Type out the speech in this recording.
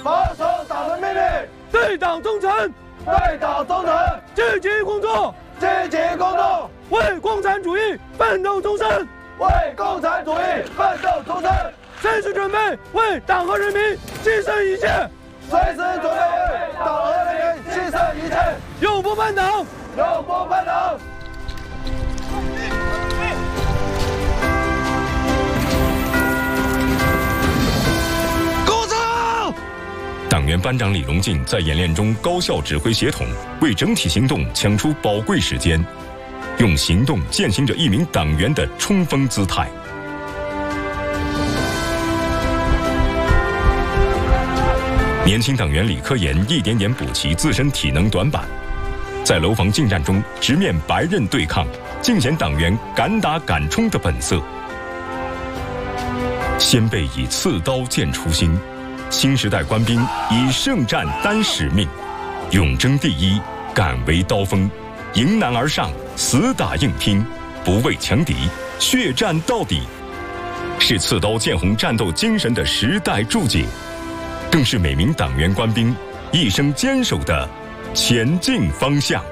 遵守党的命令， 对党忠诚， 对党忠诚， 积极工作， 积极工作， 为共产主义奋斗终身， 为共产主义奋斗终身， 随时准备为党和人民牺牲一切， 随时准备为党和人民牺牲一切， 永不叛党， 永不叛党。 党员班长李隆进在演练中高效指挥协同，为整体行动抢出宝贵时间，用行动践行着一名党员的冲锋姿态。年轻党员李科研一点点补齐自身体能短板，在楼房进战中直面白刃对抗，尽显党员敢打敢冲的本色。先辈以刺刀见初心。新时代官兵以圣战担使命，勇争第一，敢为刀锋，迎难而上，死打硬拼，不畏强敌，血战到底，是刺刀见红战斗精神的时代注解，更是每名党员官兵一生坚守的前进方向。